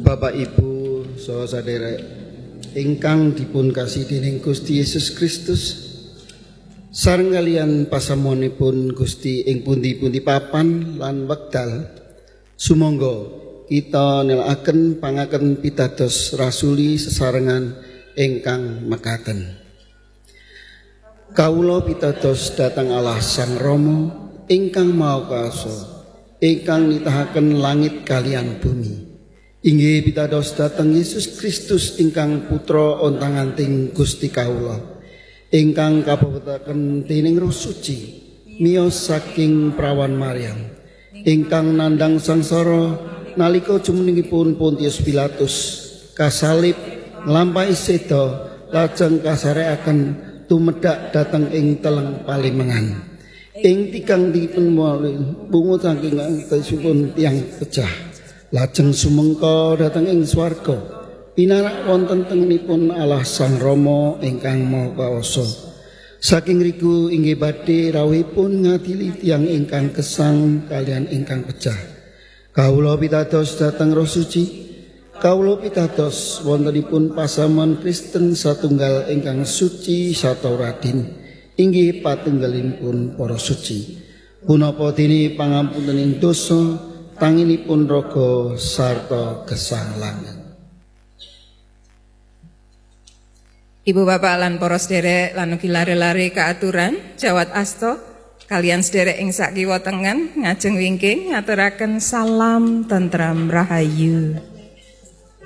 Bapak Ibu saha sadherek ingkang dipun kasihi dening Gusti Yesus Kristus, sareng kaliyan pasamonipun Gusti ing pundi-pundi papan lan wekdal, sumangga kita nelakaken pangaken pitados rasuli sesarengan ingkang mekaten. Kawula pitados dhateng Allah Sang Rama ingkang Maha Kuwasa, ingkang nitahaken langit kaliyan bumi. Inggih pitados dhateng Yesus Kristus ingkang putra ontang-anting Gusti kawula, ingkang kabebetaken dening Roh Suci miyos saking prawan Maryam, ingkang nandhang sangsara nalika jumenengipun Pontius Pilatus kasalib nglampahi seda, lajeng kasarekaken tumedhak dhateng ing teleng palimengan, ing tikang dipun pungut saking anggesipun tiyang pecah, lajeng sumengka dhateng ing swarga pinarak wonten tengenipun Allah Sang Rama ingkang Maha Kuwasa. Saking riku inggih badhe rawuhipun ngadili tiyang ingkang gesang kalian ingkang pecah. Kawula pitados dhateng Roh Suci, kawula pitados wontenipun pasamuan Kristen satunggal ingkang suci sarta radin, inggih patunggalipun para suci. Punapa dene pangampuning dosa, tanginipun raga sarta gesang langit. Ibu bapak lan para sederek lan ugi lare-lare kaaturan jawat asta kalian sederek ing sak kiwa tengen ngajeng wingking ngaturaken salam tentram rahayu.